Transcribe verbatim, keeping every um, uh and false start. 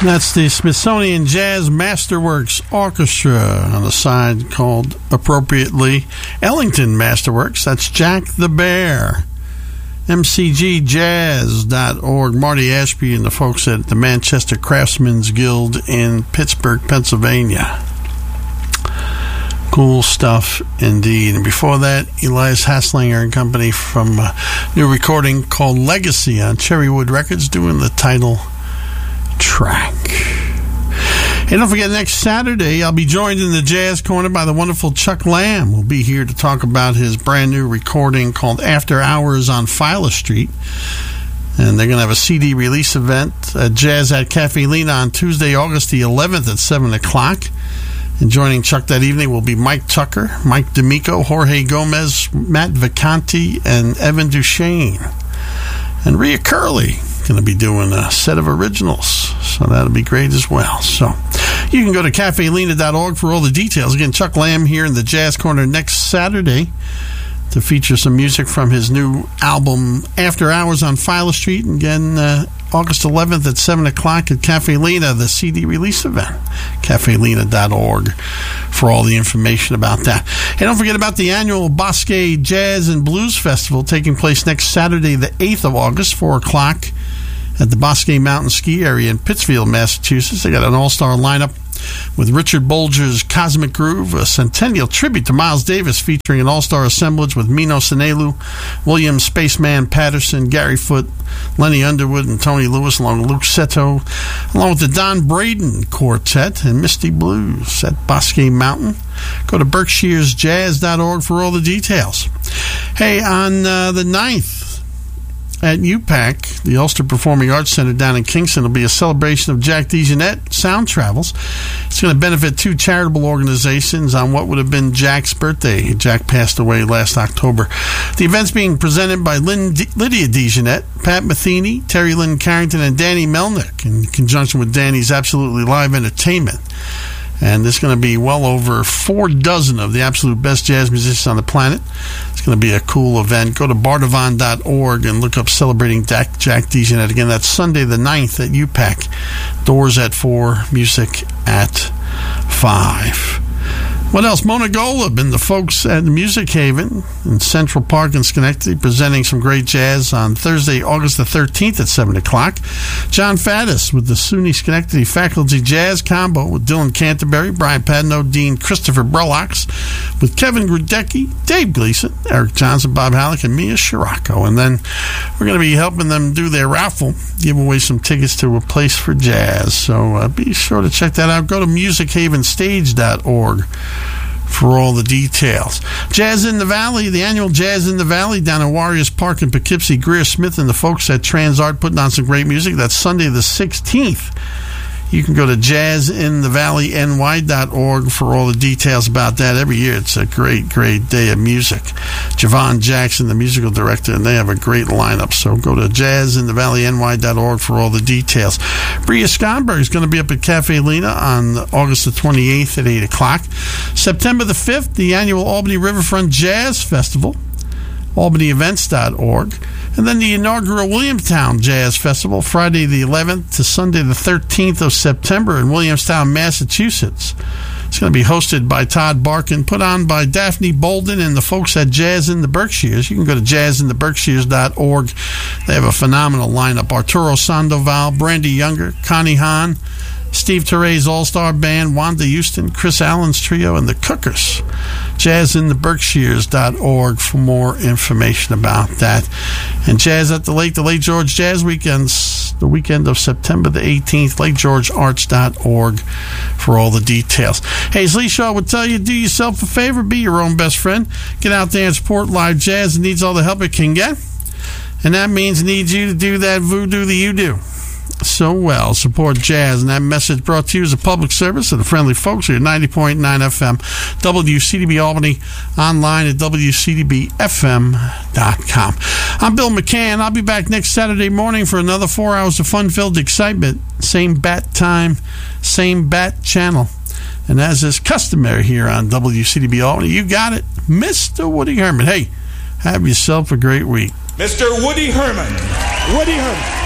That's the Smithsonian Jazz Masterworks Orchestra, on the side called, appropriately, Ellington Masterworks. That's Jack the Bear. M C G jazz dot org. Marty Ashby and the folks at the Manchester Craftsmen's Guild in Pittsburgh, Pennsylvania. Cool stuff indeed. And before that, Elias Hasslinger and Company from a new recording called Legacy on Cherrywood Records, doing the title track. And don't forget, next Saturday I'll be joined in the Jazz Corner by the wonderful Chuck Lamb. We'll be here to talk about his brand new recording called After Hours on Filer Street. And they're going to have a C D release event at Jazz at Cafe Lena on Tuesday, August the eleventh at seven o'clock. And joining Chuck that evening will be Mike Tucker, Mike D'Amico, Jorge Gomez, Matt Vacanti, and Evan Duchesne. And Rhea Curley going to be doing a set of originals, so that'll be great as well. So you can go to cafe lena dot org for all the details. Again, Chuck Lamb here in the Jazz Corner next Saturday to feature some music from his new album After Hours on Filer Street. And again, uh, August eleventh at seven o'clock at Cafe Lena, the C D release event. cafe lena dot org for all the information about that. And don't forget about the annual Bosque Jazz and Blues Festival taking place next Saturday, the eighth of August, four o'clock at the Bosque Mountain Ski Area in Pittsfield, Massachusetts. They got an all-star lineup with Richard Bolger's Cosmic Groove, a centennial tribute to Miles Davis featuring an all-star assemblage with Mino Sinelu, William Spaceman Patterson, Gary Foote, Lenny Underwood, and Tony Lewis, along with Luke Seto, along with the Don Braden Quartet and Misty Blues at Bosque Mountain. Go to berkshires jazz dot org for all the details. Hey, on uh, the ninth, at U PAC, the Ulster Performing Arts Center down in Kingston, will be a celebration of Jack DeJohnette Sound Travels. It's going to benefit two charitable organizations on what would have been Jack's birthday. Jack passed away last October. The event's being presented by Lynn D- Lydia DeJohnette, Pat Metheny, Terry Lynn Carrington, and Danny Melnick in conjunction with Danny's Absolutely Live Entertainment. And there's going to be well over four dozen of the absolute best jazz musicians on the planet. It's going to be a cool event. Go to bardavon dot org and look up Celebrating Jack, Jack DeJohnette. Again, that's Sunday the ninth at U PAC. Doors at four, music at five. What else? Mona Golub and the folks at Music Haven in Central Park in Schenectady presenting some great jazz on Thursday, August the thirteenth at seven o'clock. John Faddis with the SUNY Schenectady Faculty Jazz Combo with Dylan Canterbury, Brian Padno, Dean Christopher Brelocks, with Kevin Grudecki, Dave Gleason, Eric Johnson, Bob Halleck, and Mia Scirocco. And then we're going to be helping them do their raffle, give away some tickets to A Place for Jazz. So uh, be sure to check that out. Go to music haven stage dot org for all the details. Jazz in the Valley, the annual Jazz in the Valley down at Warriors Park in Poughkeepsie. Greer Smith and the folks at Transart putting on some great music. That's Sunday the sixteenth. You can go to jazz in the valley n y dot org for all the details about that. Every year it's a great, great day of music. Javon Jackson, the musical director, and they have a great lineup. So go to jazz in the valley n y dot org for all the details. Bria Skonberg is going to be up at Cafe Lena on August the twenty-eighth at eight o'clock. September the fifth, the annual Albany Riverfront Jazz Festival, albany events dot org. And then the inaugural Williamstown Jazz Festival, Friday the eleventh to Sunday the thirteenth of September in Williamstown, Massachusetts. It's going to be hosted by Todd Barkin, put on by Daphne Bolden and the folks at Jazz in the Berkshires. You can go to jazz in the berkshires dot org. They have a phenomenal lineup. Arturo Sandoval, Brandy Younger, Connie Hahn, Steve Teray's All-Star Band, Wanda Houston, Chris Allen's Trio, and the Cookers. jazz in the berkshires dot org for more information about that. And Jazz at the Lake, the Lake George Jazz Weekends, the weekend of September the eighteenth, lake george arts dot org for all the details. Hey, as Lee Shaw would tell you, do yourself a favor, be your own best friend. Get out there and support live jazz. It needs all the help it can get. And that means it needs you to do that voodoo that you do so well. Support jazz. And that message brought to you as a public service of the friendly folks here at ninety point nine F M, W C D B Albany, online at w c d b f m dot com. I'm Bill McCann. I'll be back next Saturday morning for another four hours of fun-filled excitement. Same bat time, same bat channel. And as is customary here on W C D B Albany, you got it, Mister Woody Herman. Hey, have yourself a great week. Mister Woody Herman. Woody Herman.